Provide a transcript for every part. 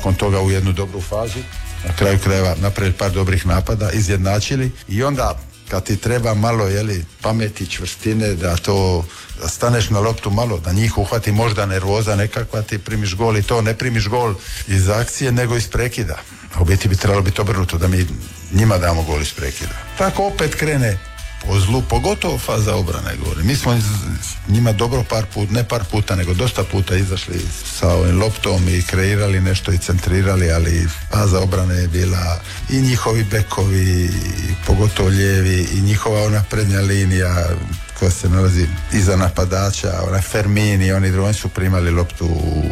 nakon toga u jednu dobru fazu, na kraju krajeva napravili par dobrih napada, izjednačili i onda kad ti treba malo pameti, čvrstine, da staneš na loptu malo, da njih uhvati možda nervoza nekakva, ti primiš gol i to ne primiš gol iz akcije nego iz prekida. A u biti bi trebalo biti obrnuto, da mi njima damo gol iz prekida. Tako opet krene po zlu, pogotovo faza obrane gore. Mi smo njima dobro ne par puta, nego dosta puta izašli sa ovim loptom i kreirali nešto i centrirali, ali faza obrane je bila i njihovi bekovi, pogotovo lijevi, i njihova ona prednja linija koja se nalazi iza napadača, onaj Fermini, oni drugi su primali loptu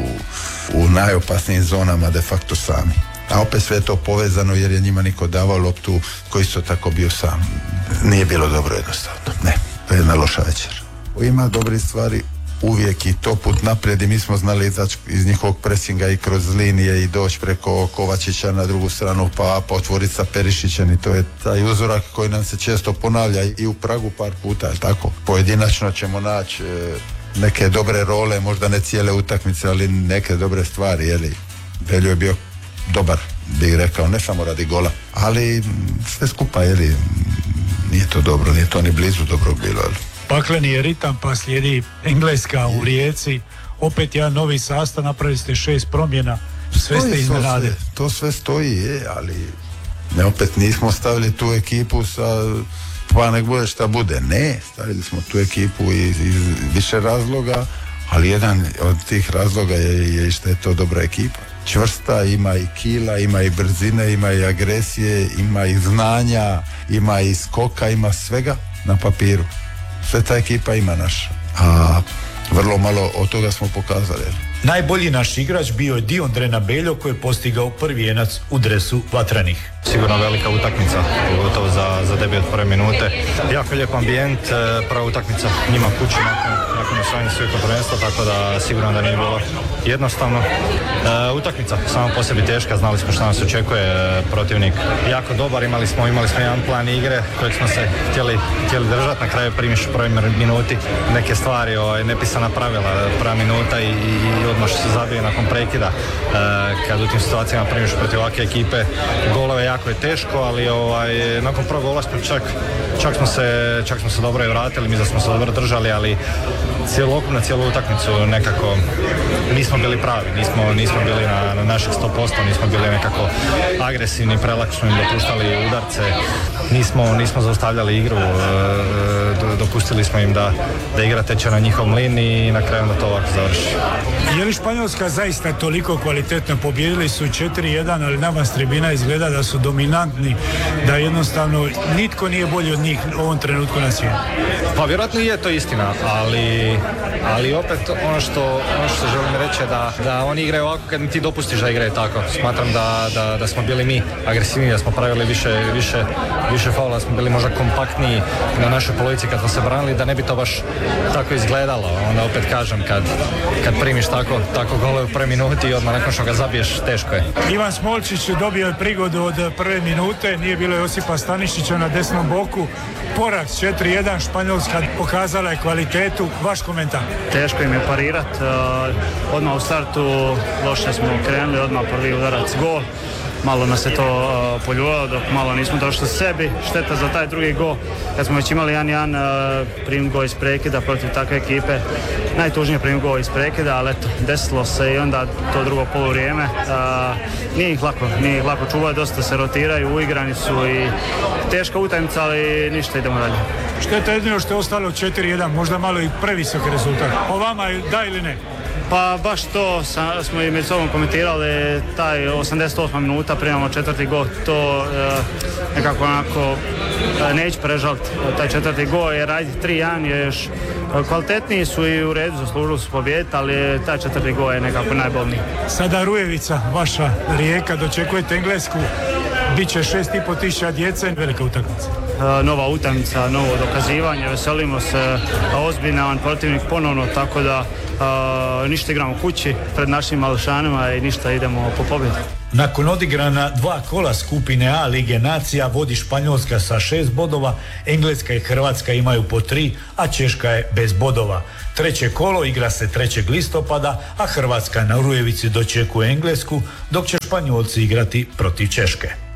u najopasnijim zonama de facto sami. A opet sve je to povezano jer je njima niko davao loptu koji isto tako bio sam. Nije bilo dobro jednostavno. Ne, to je jedna loša večer. Ima dobrih stvari uvijek i to put naprijed i mi smo znali izaći iz njihovog presinga i kroz linije i doći preko Kovačića na drugu stranu pa otvoriti sa Perišićem i to je taj uzorak koji nam se često ponavlja i u Pragu par puta, tako. Pojedinačno ćemo naći neke dobre role, možda ne cijele utakmice, ali neke dobre stvari, Beljo je bio dobar, bih rekao, ne samo radi gola, ali sve skupa, nije to dobro, nije to ni blizu dobro bilo, Pakleni je ritam, pa slijedi Engleska u Rijeci, opet jedan novi sastav, napravili ste 6 promjena, sve ste iznenadili. To sve stoji, ali ne, opet nismo stavili tu ekipu sa pa nek bude šta bude, ne, stavili smo tu ekipu iz više razloga, ali jedan od tih razloga je što je to dobra ekipa. Čvrsta, ima i kila, ima i brzine, ima i agresije, ima i znanja, ima i skoka, ima svega na papiru. Sve ta ekipa ima naša, a vrlo malo od toga smo pokazali. Najbolji naš igrač bio je Diondre Beljo koji je postigao prvi jenac u dresu Vatranih. Sigurno velika utakmica, pogotovo za debi od prve minute. Jako lijep ambijent, prva utakmica njima kući nakon osvajanja svjetskog prvenstva, tako da sigurno da nije bilo jednostavno. Utakmica sama po sebi teška, znali smo što nas očekuje, protivnik jako dobar, imali smo jedan plan igre kojeg smo se htjeli držati, na kraju primiš u prvoj minuti neke stvari, nepisana pravila, prva minuta i odmah se zabije nakon prekida. Kad u tim situacijama primiš protiv ovakve ekipe golove, jako je teško, ali nakon prvog gola smo čak smo se dobro i vratili, mi da smo se dobro držali, ali cijelu utakmicu nekako nismo bili pravi, nismo bili na naših 100%, nismo bili nekako agresivni, prelako smo im dopuštali udarce, nismo zaustavljali igru, dopustili smo im da igra teče na njihovom liniji i na kraju da to ovako završi. Je li Španjolska zaista toliko kvalitetno? Pobijedili su 4-1, ali nama s tribina izgleda da su dominantni, da jednostavno nitko nije bolji od njih u ovom trenutku na svijetu. Pa vjerojatno je to istina, ali opet ono što želim reći je da oni igraju ovako kad mi ti dopustiš da igraju tako. Smatram da smo bili mi agresivniji, da smo pravili više faula, da smo bili možda kompaktniji na našoj polovici kad smo se branili, da ne bi to baš tako izgledalo. Onda opet kažem, kad primiš tako gole u prvoj minuti i odmah nakon što ga zabiješ, teško je. Ivan Smolčić dobio je prigodu od prve minute, nije bilo Josipa Stanišića na desnom boku. Poraz 4-1, Španjolska pokazala je kvalitetu. Vaš komentar? Teško im je parirat, odmah u startu loše smo krenuli, odmah prvi udarac gol. Malo nas je to poljuvalo, dok malo nismo došli sebi. Šteta za taj drugi gol. Kad smo već imali 1-1, primim gol iz prekida protiv takve ekipe. Najtužnije primim gol iz prekida, ali eto, desilo se i onda to drugo poluvrijeme. Nije ih lako čuvati, dosta se rotiraju, uigrani su i teška utakmica, ali ništa, idemo dalje. Šteta jedino što je ostalo 4-1, možda malo i previsok rezultat. O vama da ili ne? Pa baš to smo i među sobom komentirali, taj 88 minuta primamo četvrti gol, to nekako onako neću prežaliti taj četvrti gol, jer ajde 3-1 je još kvalitetniji su i u redu, zaslužili su pobjediti, ali taj četvrti gol je nekako najbolniji. Sada Rujevica, vaša Rijeka, dočekujete Englesku. Biće 6.500 djece, velika utakmica. Nova utakmica, novo dokazivanje, veselimo se, ozbiljan protivnik ponovno, tako da ništa igramo kući pred našim Mališanima i ništa idemo po pobjedu. Nakon odigrana 2 kola skupine A Lige nacija vodi Španjolska sa 6 bodova, Engleska i Hrvatska imaju po 3, a Češka je bez bodova. Treće kolo igra se 3. listopada, a Hrvatska na Rujevici dočekuje Englesku, dok će Španjolci igrati protiv Češke.